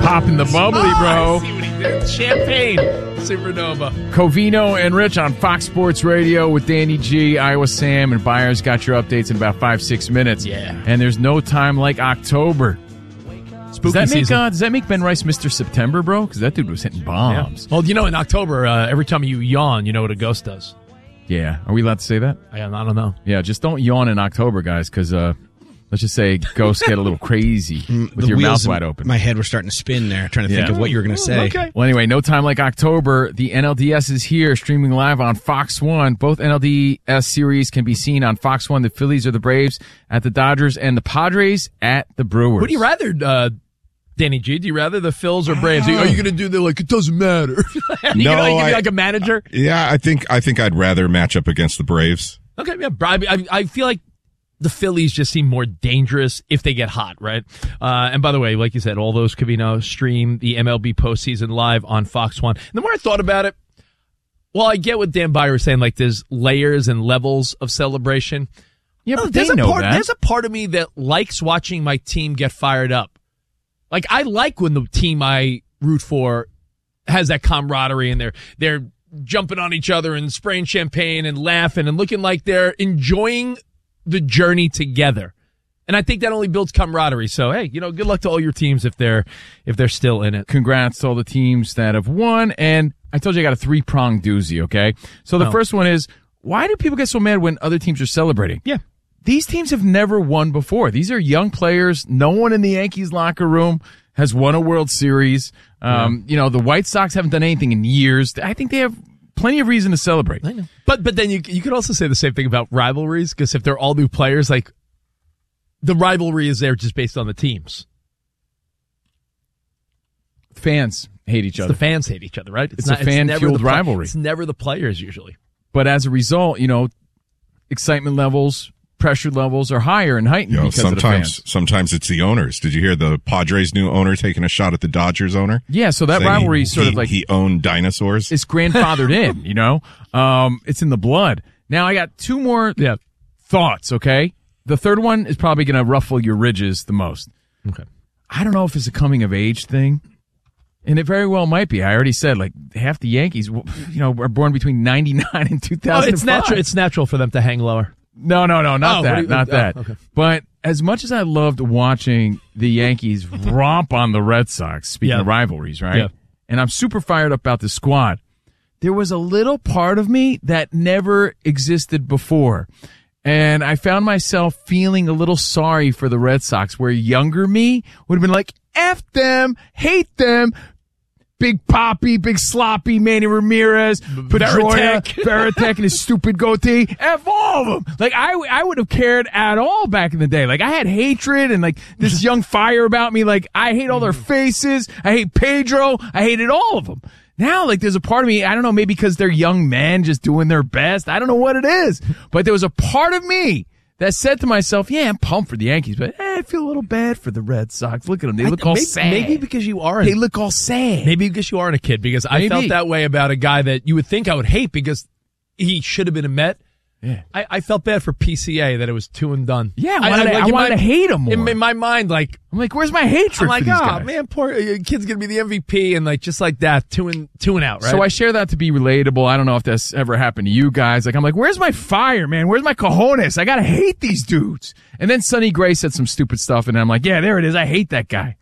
popping the bubbly, bro. I see what he did. Champagne. Supernova. Covino and Rich on Fox Sports Radio with Danny G, Iowa Sam, and Byers got your updates in about 5-6 minutes. Yeah. And there's no time like October. Spooky season. Does that make Ben Rice Mr. September, bro? Because that dude was hitting bombs. Yeah. Well, in October, every time you yawn, you know what a ghost does. Yeah. Are we allowed to say that? I don't know. Yeah, just don't yawn in October, guys, because let's just say ghosts get a little crazy with your mouth wide open. My head was starting to spin there, trying to think of what you were going to say. Okay. Well, anyway, no time like October. The NLDS is here, streaming live on Fox 1. Both NLDS series can be seen on Fox 1. The Phillies or the Braves at the Dodgers, and the Padres at the Brewers. Who do you rather, Danny G? Do you rather the Phils or Braves? Are you going to do the, it doesn't matter? Are you going to be like a manager? Yeah, I think I'd rather match up against the Braves. Okay, yeah. I feel like the Phillies just seem more dangerous if they get hot, right? And by the way, like you said, all those could be now stream the MLB postseason live on Fox 1. And the more I thought about it, well, I get what Dan Byer was saying, like there's layers and levels of celebration. Yeah, but there's there's a part of me that likes watching my team get fired up. Like, I like when the team I root for has that camaraderie and they're jumping on each other and spraying champagne and laughing and looking like they're enjoying the journey together. And I think that only builds camaraderie. So, hey, good luck to all your teams if they're still in it. Congrats to all the teams that have won. And I told you I got a 3-pronged doozy, okay? So the first one is, why do people get so mad when other teams are celebrating? Yeah. These teams have never won before. These are young players. No one in the Yankees locker room has won a World Series. The White Sox haven't done anything in years. I think they have plenty of reason to celebrate. I know. But then you could also say the same thing about rivalries, because if they're all new players, like the rivalry is there just based on the teams. Fans hate each other. The fans hate each other, right? It's a fan-fueled rivalry. It's never the players usually. But as a result, excitement levels, pressure levels are higher and heightened because of the fans. Sometimes it's the owners. Did you hear the Padres' new owner taking a shot at the Dodgers owner? Yeah, so that rivalry is sort of like he owned dinosaurs. It's grandfathered in, it's in the blood. Now I got 2 more thoughts. Okay, the third one is probably going to ruffle your ridges the most. Okay, I don't know if it's a coming of age thing. And it very well might be. I already said, half the Yankees, are born between 99 and 2005. It's natural for them to hang lower. No, not that. Okay. But as much as I loved watching the Yankees romp on the Red Sox, speaking of rivalries, right? Yeah. And I'm super fired up about the squad, there was a little part of me that never existed before. And I found myself feeling a little sorry for the Red Sox, where younger me would have been like, F them, hate them, Big Papi, Big Sloppy, Manny Ramirez, Pedroia, Veritek, and his stupid goatee. F all of them. I would have cared at all back in the day. I had hatred and, this young fire about me. I hate all their faces. I hate Pedro. I hated all of them. Now, there's a part of me, I don't know, maybe because they're young men just doing their best. I don't know what it is. But there was a part of me that said to myself, yeah, I'm pumped for the Yankees, but I feel a little bad for the Red Sox. Look at them. They look all sad. Maybe because you aren't. They look all sad. Maybe because you aren't a kid, because I felt that way about a guy that you would think I would hate because he should have been a Met. Yeah. I felt bad for PCA that it was 2 and done. Yeah, I wanted to hate him more. In my mind, I'm where's my hatred for these guys? Man, poor kid's going to be the MVP, and just like that, 2 and out, right? So I share that to be relatable. I don't know if that's ever happened to you guys. I'm where's my fire, man? Where's my cojones? I got to hate these dudes. And then Sonny Gray said some stupid stuff, and I'm like, yeah, there it is. I hate that guy.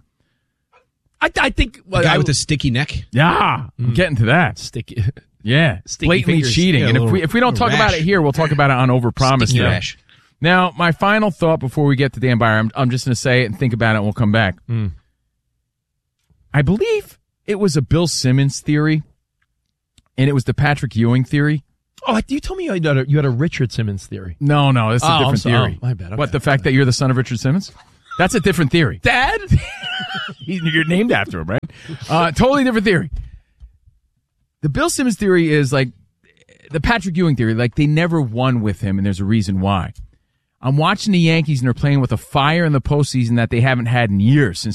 I think... The guy with the sticky neck? Yeah, I'm getting to that. Sticky... Yeah, blatantly cheating. Yeah, and if we don't talk about it here, we'll talk about it on Overpromise. Rash. Now, my final thought before we get to Dan Byer, I'm just going to say it and think about it, and we'll come back. I believe it was a Bill Simmons theory, and it was the Patrick Ewing theory. Oh, you told me you had a Richard Simmons theory. No, that's a different theory. My bad. Okay. What, the fact that you're the son of Richard Simmons? That's a different theory. Dad? You're named after him, right? Totally different theory. The Bill Simmons theory is the Patrick Ewing theory. They never won with him, and there's a reason why. I'm watching the Yankees, and they're playing with a fire in the postseason that they haven't had in years, since